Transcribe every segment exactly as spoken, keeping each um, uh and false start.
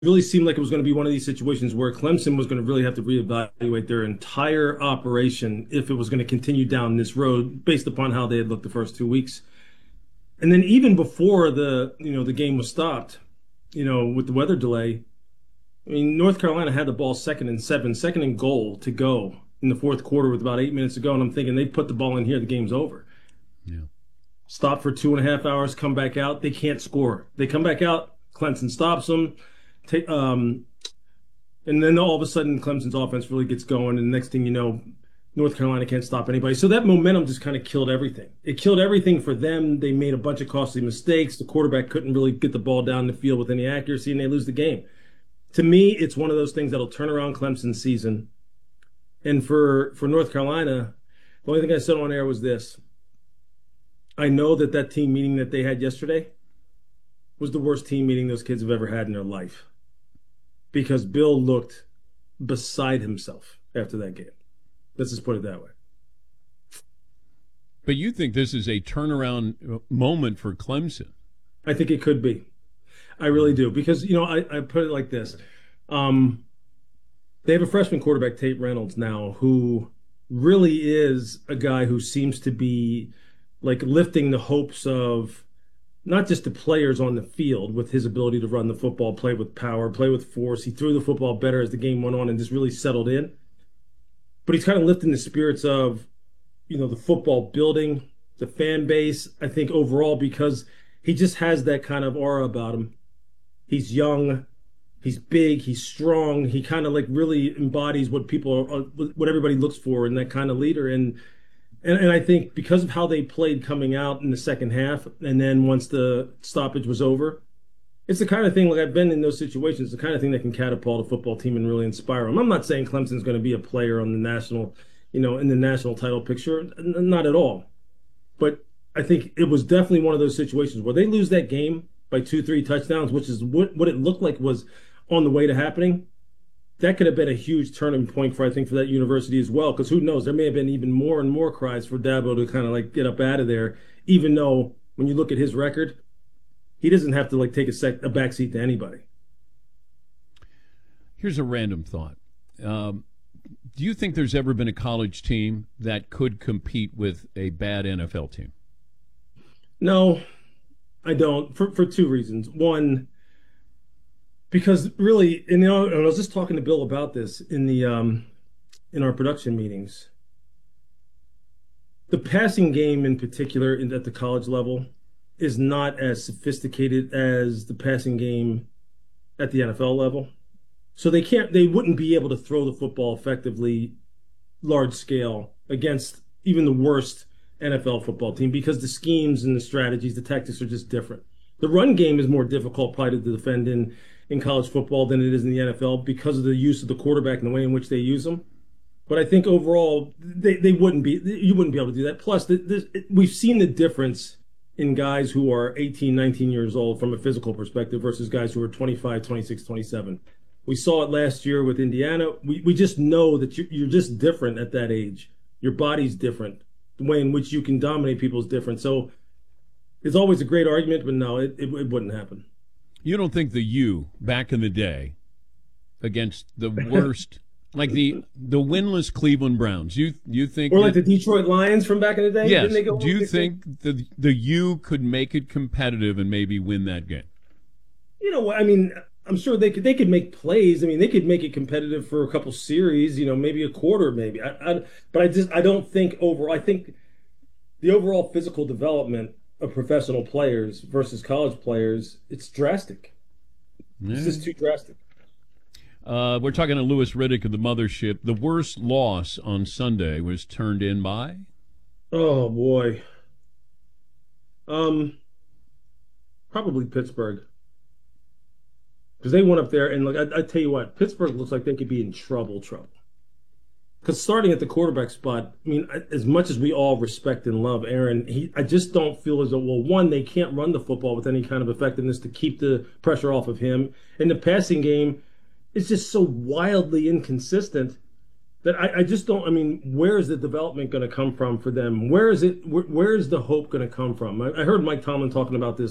really seemed like it was going to be one of these situations where Clemson was going to really have to reevaluate their entire operation if it was going to continue down this road based upon how they had looked the first two weeks. And then even before the, you know, the game was stopped, you know, with the weather delay, I mean, North Carolina had the ball second and seven, second and goal to go in the fourth quarter with about eight minutes to go. And I'm thinking they put the ball in here, the game's over. Yeah. Stop for two and a half hours, come back out. They can't score. They come back out. Clemson stops them. Take, um, and then all of a sudden, Clemson's offense really gets going. And the next thing you know, North Carolina can't stop anybody. So that momentum just kind of killed everything. It killed everything for them. They made a bunch of costly mistakes. The quarterback couldn't really get the ball down the field with any accuracy, and they lose the game. To me, it's one of those things that'll turn around Clemson's season. And for, for North Carolina, the only thing I said on air was this. I know that that team meeting that they had yesterday was the worst team meeting those kids have ever had in their life, because Bill looked beside himself after that game. Let's just put it that way. But you think this is a turnaround moment for Clemson? I think it could be. I really do. Because, you know, I, I put it like this. Um, they have a freshman quarterback, Tate Reynolds, now, who really is a guy who seems to be like lifting the hopes of not just the players on the field with his ability to run the football, play with power, play with force. He threw the football better as the game went on and just really settled in. But he's kind of lifting the spirits of, you know, the football building, the fan base, I think overall, because he just has that kind of aura about him. He's young, he's big, he's strong. He kind of like really embodies what people are, what everybody looks for in that kind of leader. And And, and I think because of how they played coming out in the second half, and then once the stoppage was over, it's the kind of thing, like I've been in those situations, the kind of thing that can catapult a football team and really inspire them. I'm not saying Clemson's going to be a player on the national, you know, in the national title picture, not at all. But I think it was definitely one of those situations where they lose that game by two, three touchdowns, which is what, what it looked like was on the way to happening. That could have been a huge turning point for, I think, for that university as well. Because who knows, there may have been even more and more cries for Dabo to kind of like get up out of there, even though when you look at his record, he doesn't have to like take a, sec- a backseat to anybody. Here's a random thought. Um, do you think there's ever been a college team that could compete with a bad N F L team? No, I don't, for, for two reasons. One, because really, and, you know, and I was just talking to Bill about this in the um, in our production meetings. The passing game, in particular, in, at the college level, is not as sophisticated as the passing game at the N F L level. So they can't, they wouldn't be able to throw the football effectively, large scale, against even the worst N F L football team, because the schemes and the strategies, the tactics are just different. The run game is more difficult probably to defend in. in college football than it is in the N F L because of the use of the quarterback and the way in which they use them. But I think overall, they, they wouldn't be, you wouldn't be able to do that. Plus, the, the, we've seen the difference in guys who are eighteen, nineteen years old from a physical perspective versus guys who are twenty-five, twenty-six, twenty-seven. We saw it last year with Indiana. We, we just know that you, you're just different at that age. Your body's different. The way in which you can dominate people is different. So it's always a great argument, but no, it, it, it wouldn't happen. You don't think the U back in the day against the worst, like the the winless Cleveland Browns, you you think, or like that, the Detroit Lions from back in the day? Yes. Didn't they go Do you think the the U could make it competitive and maybe win that game? You know, I mean, I'm sure they could they could make plays. I mean, they could make it competitive for a couple series. You know, maybe a quarter, maybe. I, I, but I just I don't think overall. I think the overall physical development of professional players versus college players, it's drastic. Yeah. It's just too drastic. Uh, we're talking to Louis Riddick of the Mothership. The worst loss on Sunday was turned in by? Oh, boy. Um, probably Pittsburgh. Because they went up there, and like I, I tell you what, Pittsburgh looks like they could be in trouble, trouble. Because starting at the quarterback spot, I mean, as much as we all respect and love Aaron, he, I just don't feel as though, well, one, they can't run the football with any kind of effectiveness to keep the pressure off of him. And the passing game is just so wildly inconsistent that I, I just don't, I mean, where is the development going to come from for them? Where is it, where, where is the hope going to come from? I, I heard Mike Tomlin talking about this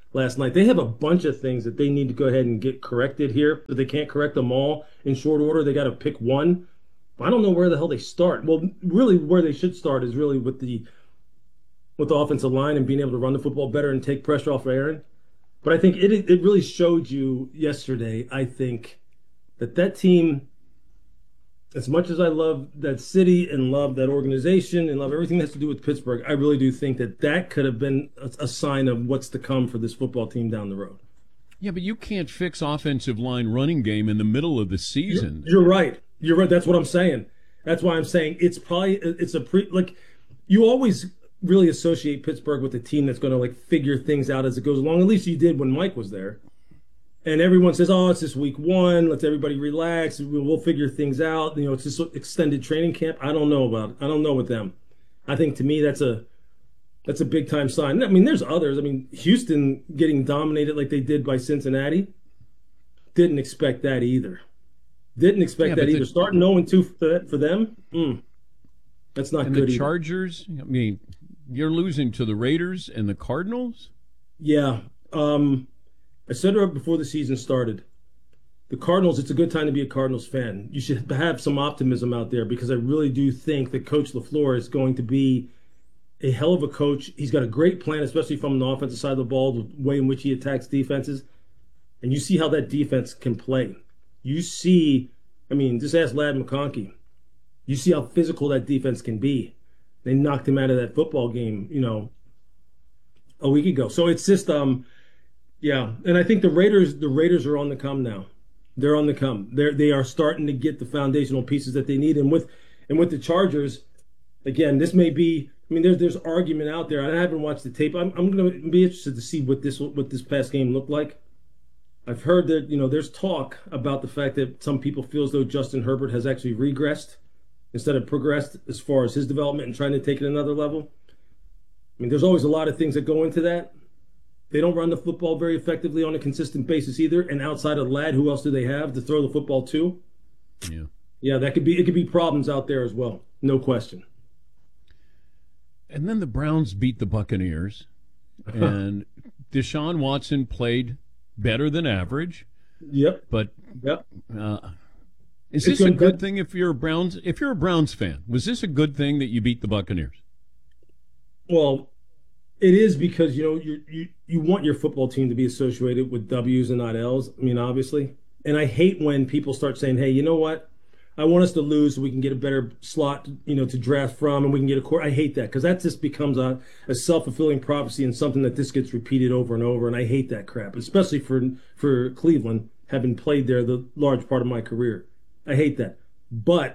last night. They have a bunch of things that they need to go ahead and get corrected here. If they can't correct them all in short order, they got to pick one. I don't know where the hell they start. Well, really, where they should start is really with the with the offensive line and being able to run the football better and take pressure off of Aaron. But I think it it really showed you yesterday, I think, that that team, as much as I love that city and love that organization and love everything that has to do with Pittsburgh, I really do think that that could have been a, a sign of what's to come for this football team down the road. Yeah, but you can't fix offensive line running game in the middle of the season. You're, you're right. You're right. That's what I'm saying. That's why I'm saying it's probably it's a pre like you always really associate Pittsburgh with a team that's going to like figure things out as it goes along. At least you did when Mike was there. And everyone says, "Oh, it's just week one. Let's everybody relax. We'll figure things out." You know, it's just extended training camp. I don't know about it. I don't know with them. I think to me that's a that's a big time sign. I mean, there's others. I mean, Houston getting dominated like they did by Cincinnati. Didn't expect that either. Didn't expect yeah, that either. The, Starting oh and two for, for them, mm, that's not and good. And the either. Chargers, I mean, you're losing to the Raiders and the Cardinals? Yeah. Um, I said it before the season started. The Cardinals, it's a good time to be a Cardinals fan. You should have some optimism out there because I really do think that Coach LaFleur is going to be a hell of a coach. He's got a great plan, especially from the offensive side of the ball, the way in which he attacks defenses. And you see how that defense can play. You see, I mean, just ask Ladd McConkey. You see how physical that defense can be. They knocked him out of that football game, you know, a week ago. So it's just, um, yeah. And I think the Raiders, the Raiders are on the come now. They're on the come. They're they are starting to get the foundational pieces that they need. And with and with the Chargers, again, this may be. I mean, there's there's argument out there. I haven't watched the tape. I'm I'm going to be interested to see what this what this past game looked like. I've heard that, you know, there's talk about the fact that some people feel as though Justin Herbert has actually regressed instead of progressed as far as his development and trying to take it another level. I mean, there's always a lot of things that go into that. They don't run the football very effectively on a consistent basis either. And outside of Ladd, who else do they have to throw the football to? Yeah. Yeah, that could be it could be problems out there as well. No question. And then the Browns beat the Buccaneers. And Deshaun Watson played better than average. Yep. But yep. Uh, is It's this a good- good thing if you're a Browns if you're a Browns fan? Was this a good thing that you beat the Buccaneers? Well, it is because, you know, you you you want your football team to be associated with W's and not L's. I mean, obviously. And I hate when people start saying, "Hey, you know what? I want us to lose so we can get a better slot, you know, to draft from, and we can get a core." I hate that because that just becomes a, a self-fulfilling prophecy and something that this gets repeated over and over. And I hate that crap, especially for for Cleveland, having played there the large part of my career. I hate that. But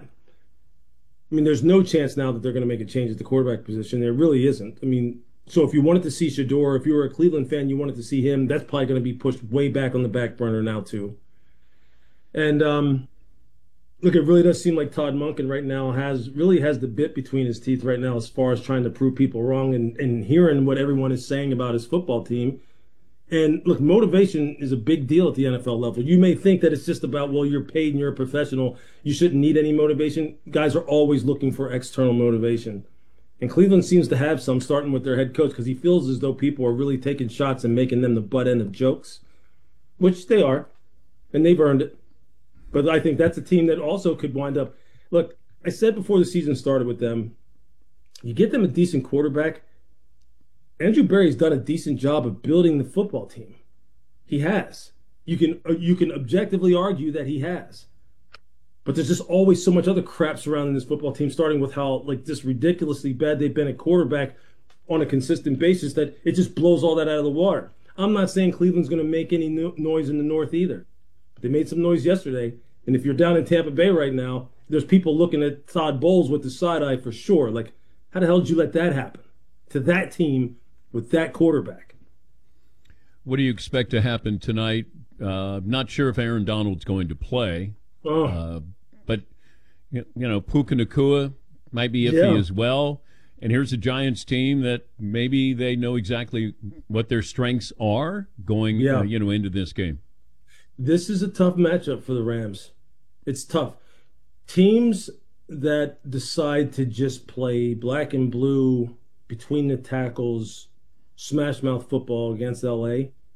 I mean, there's no chance now that they're going to make a change at the quarterback position. There really isn't. I mean, so if you wanted to see Shador, if you were a Cleveland fan, you wanted to see him, that's probably going to be pushed way back on the back burner now too. And um, look, it really does seem like Todd Monken right now has really has the bit between his teeth right now as far as trying to prove people wrong and, and hearing what everyone is saying about his football team. And look, motivation is a big deal at the N F L level. You may think that it's just about, well, you're paid and you're a professional. You shouldn't need any motivation. Guys are always looking for external motivation. And Cleveland seems to have some, starting with their head coach, because he feels as though people are really taking shots and making them the butt end of jokes, which they are, and they've earned it. But I think that's a team that also could wind up. Look, I said before the season started with them, you get them a decent quarterback. Andrew Berry's done a decent job of building the football team. He has. You can you can objectively argue that he has. But there's just always so much other crap surrounding this football team, starting with how like just ridiculously bad they've been at quarterback on a consistent basis, that it just blows all that out of the water. I'm not saying Cleveland's going to make any no- noise in the North either. They made some noise yesterday. And if you're down in Tampa Bay right now, there's people looking at Todd Bowles with the side eye for sure. Like, how the hell did you let that happen to that team with that quarterback? What do you expect to happen tonight? Uh, not sure if Aaron Donald's going to play. Oh. Uh, but, you know, Puka Nacua might be iffy Yeah. as well. And here's a Giants team that maybe they know exactly what their strengths are going Yeah. uh, you know, into this game. This is a tough matchup for the Rams. It's tough. Teams that decide to just play black and blue between the tackles, smash mouth football against L A,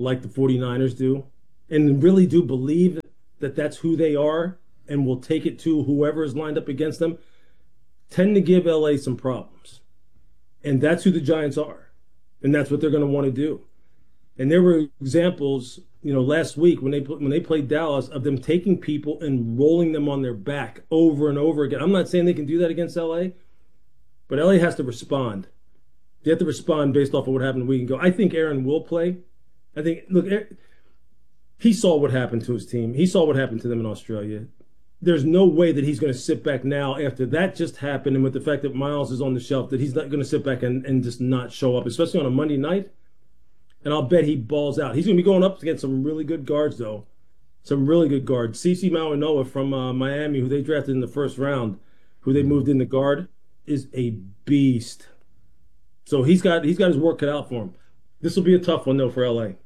like the 49ers do and really do believe that that's who they are and will take it to whoever is lined up against them, tend to give L A some problems. And that's who the Giants are. And that's what they're going to want to do. And there were examples, you know, last week when they when they played Dallas of them taking people and rolling them on their back over and over again. I'm not saying they can do that against L A, but L A has to respond. They have to respond based off of what happened a week ago. I think Aaron will play. I think, look, he saw what happened to his team. He saw what happened to them in Australia. There's no way that he's going to sit back now after that just happened and with the fact that Miles is on the shelf, that he's not going to sit back and, and just not show up, especially on a Monday night. And I'll bet he balls out. He's going to be going up against some really good guards, though. Some really good guards. CeCe Mauanoa from uh, Miami, who they drafted in the first round, who they moved in the guard, is a beast. So he's got he's got his work cut out for him. This will be a tough one, though, for L A.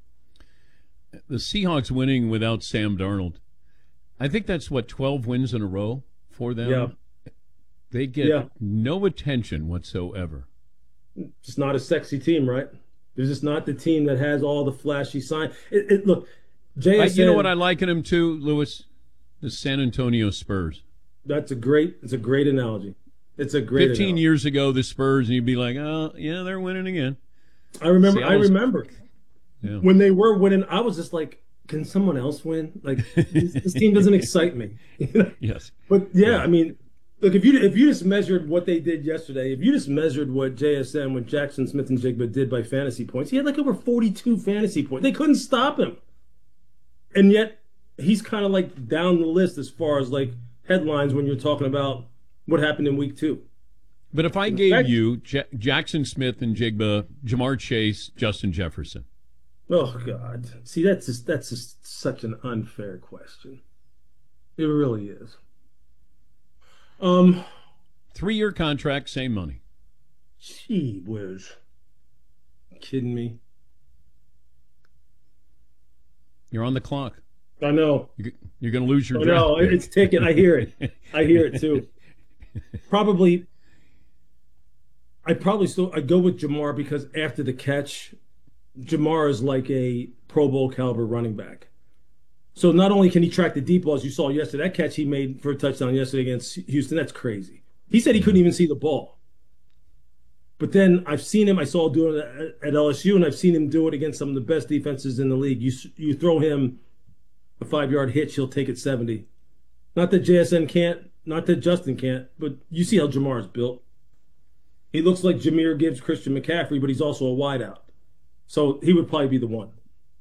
The Seahawks winning without Sam Darnold. I think that's, what, twelve wins in a row for them? Yeah. They get yeah. no attention whatsoever. It's not a sexy team, right? It's just not the team that has all the flashy signs. It, it, look, J S N. I, you know what I liken him to, Lewis? The San Antonio Spurs. That's a great. It's a great analogy. It's a great. Fifteen analogy. years ago, the Spurs, and you'd be like, "Oh, yeah, they're winning again." I remember. See, I, I was, remember yeah. when they were winning. I was just like, "Can someone else win? Like this, this team doesn't excite me." You know? Yes. But yeah, yeah, I mean. Look, if you if you just measured what they did yesterday, if you just measured what J S N, what Jackson Smith and Jigba did by fantasy points, he had like over forty-two fantasy points. They couldn't stop him. And yet, he's kind of like down the list as far as like headlines when you're talking about what happened in week two. But if I In gave fact, you J- Jackson Smith and Jigba, Jamar Chase, Justin Jefferson. Oh, God. See, that's just, that's just such an unfair question. It really is. Um, Three-year contract, same money. Gee whiz. You kidding me? You're on the clock. I know. You're going to lose your I draft. know. It's ticking. I hear it. I hear it, too. Probably, I'd probably still, I'd go with Jamar because after the catch, Jamar is like a Pro Bowl caliber running back. So not only can he track the deep balls you saw yesterday, that catch he made for a touchdown yesterday against Houston, that's crazy. He said he couldn't even see the ball. But then I've seen him, I saw him do it at L S U, and I've seen him do it against some of the best defenses in the league. You you throw him a five-yard hitch, he'll take it seventy. Not that J S N can't, not that Justin can't, but you see how Jamar is built. He looks like Jahmyr Gibbs, Christian McCaffrey, but he's also a wideout. So he would probably be the one.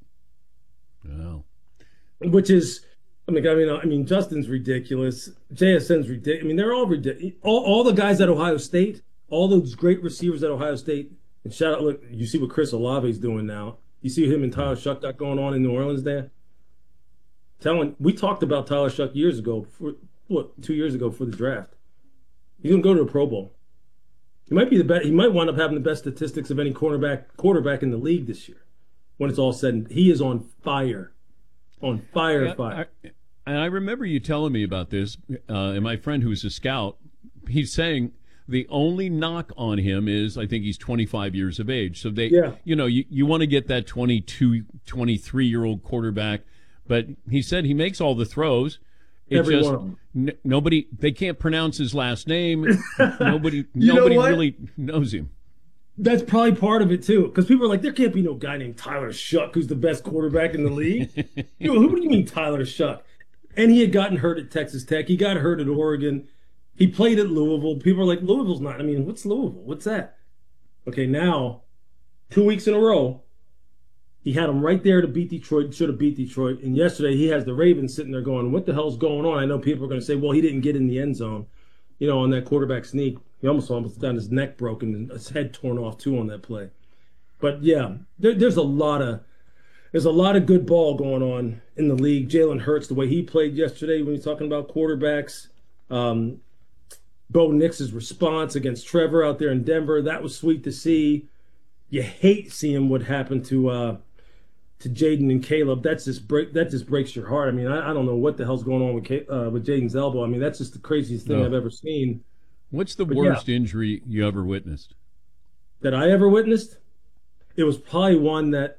Wow. Which is, I mean, I mean, I mean, Justin's ridiculous. J S N's ridiculous. I mean, they're all ridiculous. All, all the guys at Ohio State, all those great receivers at Ohio State. And shout out, look, you see what Chris Olave's doing now. You see him and Tyler Shuck got going on in New Orleans there. Telling, we talked about Tyler Shuck years ago, for, what, two years ago for the draft. He's gonna go to the Pro Bowl. He might be the best. He might wind up having the best statistics of any cornerback quarterback in the league this year. When it's all said, and he is on fire. On fire, yeah, fire. I, and I remember you telling me about this, uh, and my friend who's a scout, he's saying the only knock on him is I think he's twenty-five years of age. So they, yeah. you know, you, you want to get that twenty-two, twenty-three-year-old quarterback, but he said he makes all the throws. It Every just, one of them. N- nobody, they can't pronounce his last name. nobody You nobody know what? really knows him. That's probably part of it, too. Because people are like, there can't be no guy named Tyler Shuck who's the best quarterback in the league. You know, who do you mean Tyler Shuck? And he had gotten hurt at Texas Tech. He got hurt at Oregon. He played at Louisville. People are like, Louisville's not. I mean, what's Louisville? What's that? Okay, now, two weeks in a row, he had him right there to beat Detroit. Should have beat Detroit. And yesterday, he has the Ravens sitting there going, what the hell's going on? I know people are going to say, well, he didn't get in the end zone, you know, on that quarterback sneak. He almost almost got his neck broken and his head torn off too on that play. But yeah, there, there's a lot of there's a lot of good ball going on in the league. Jalen Hurts, the way he played yesterday when you're talking about quarterbacks. Um, Bo Nix's response against Trevor out there in Denver, that was sweet to see. You hate seeing what happened to uh, to Jaden and Caleb. That's just break that just breaks your heart. I mean, I, I don't know what the hell's going on with uh, with Jaden's elbow. I mean, that's just the craziest thing No. I've ever seen. What's the But worst yeah. injury you ever witnessed? That I ever witnessed, it was probably one that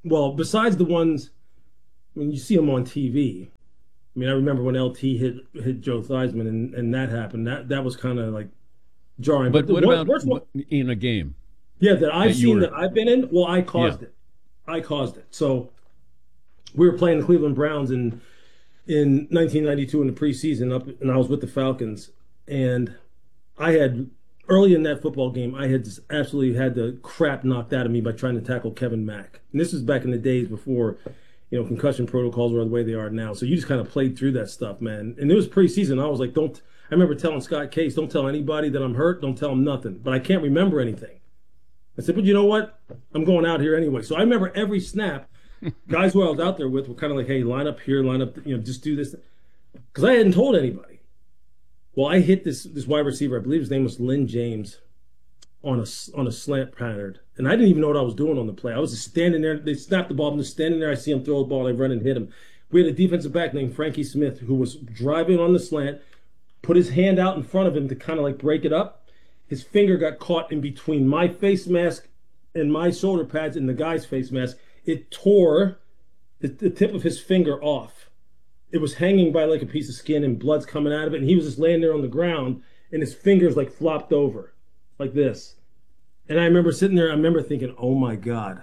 well, besides the ones when you see them on T V. I mean, I remember when L T hit hit Joe Theismann and, and that happened. That that was kind of like jarring. But, but what one, about worst one, in a game? Yeah, that I've that seen were, that I've been in. Well, I caused yeah. it. I caused it. So we were playing the Cleveland Browns in in nineteen ninety-two in the preseason up, and I was with the Falcons, and I had early in that football game, I had just absolutely had the crap knocked out of me by trying to tackle Kevin Mack. And this was back in the days before, you know, concussion protocols were the way they are now. So you just kind of played through that stuff, man. And it was preseason. I was like, don't. I remember telling Scott Case, don't tell anybody that I'm hurt. Don't tell them nothing. But I can't remember anything. I said, but you know what? I'm going out here anyway. So I remember every snap. Guys who I was out there with were kind of like, hey, line up here, line up, you know, just do this. Because I hadn't told anybody. Well, I hit this this wide receiver, I believe his name was Lynn James, on a, on a slant pattern. And I didn't even know what I was doing on the play. I was just standing there. They snapped the ball. I'm just standing there. I see him throw the ball. I run and hit him. We had a defensive back named Frankie Smith who was driving on the slant, put his hand out in front of him to kind of like break it up. His finger got caught in between my face mask and my shoulder pads and the guy's face mask. It tore the, the tip of his finger off. It was hanging by like a piece of skin and blood's coming out of it. And he was just laying there on the ground and his fingers like flopped over like this. And I remember sitting there, I remember thinking, oh my God.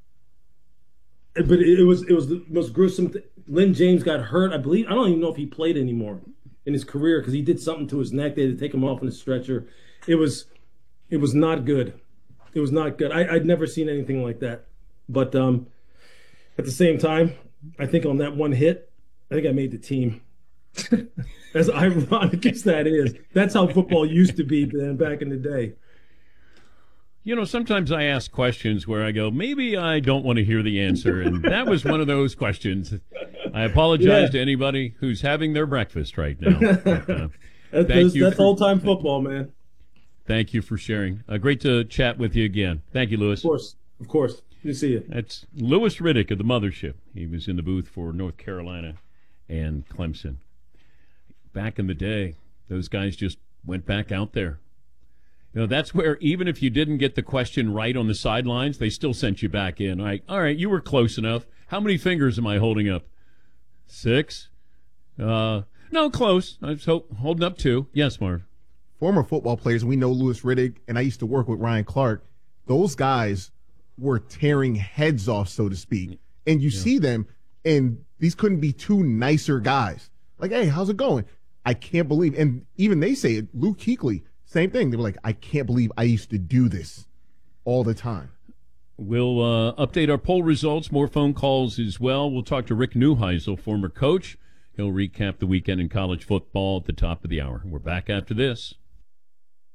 But it, it was it was the most gruesome thing. Lynn James got hurt. I believe, I don't even know if he played anymore in his career because he did something to his neck. They had to take him off on a stretcher. It was it was not good. It was not good. I, I'd never seen anything like that. But um, at the same time, I think on that one hit, I think I made the team. As ironic as that is, that's how football used to be man, back in the day. You know, sometimes I ask questions where I go, maybe I don't want to hear the answer, and that was one of those questions. I apologize yeah. to anybody who's having their breakfast right now. But, uh, that's thank you that's for, old-time football, man. Thank you for sharing. Uh, great to chat with you again. Thank you, Louis. Of course, of course. Good to see you. That's Louis Riddick of the Mothership. He was in the booth for North Carolina and Clemson. Back in the day, those guys just went back out there. You know, that's where even if you didn't get the question right on the sidelines, they still sent you back in. Like, all right, you were close enough. How many fingers am I holding up? Six? Uh, no, close. I was ho- holding up two. Yes, Marv. Former football players, we know Louis Riddick, and I used to work with Ryan Clark. Those guys were tearing heads off, so to speak. And you yeah. see them, and these couldn't be two nicer guys. Like, hey, how's it going? I can't believe, and even they say it, Luke Kuechly, same thing. They were like, I can't believe I used to do this all the time. We'll uh, update our poll results, more phone calls as well. We'll talk to Rick Neuheisel, former coach. He'll recap the weekend in college football at the top of the hour. We're back after this.